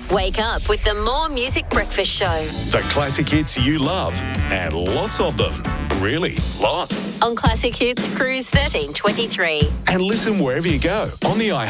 Wake up with the More Music Breakfast Show. The classic hits you love, and lots of them. Really, lots. On Classic Hits Cruise 1323. And listen wherever you go on the